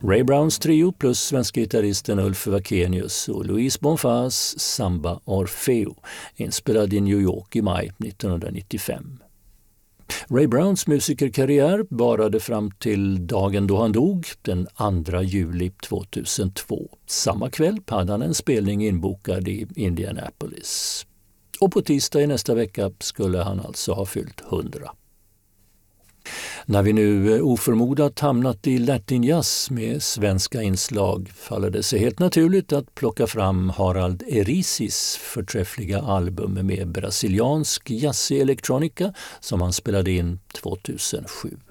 Ray Browns trio plus svenska gitarristen Ulf Wakenius och Louise Bonfils Samba Orfeo, inspelad i New York i maj 1995. Ray Browns musikerkarriär varade fram till dagen då han dog, den 2 juli 2002. Samma kväll hade han en spelning inbokad i Indianapolis. Och på tisdag i nästa vecka skulle han alltså ha fyllt 100. När vi nu oförmodat hamnat i latinjazz med svenska inslag faller det sig helt naturligt att plocka fram Harald Erisis förträffliga album med brasiliansk jazzig elektronika som han spelade in 2007.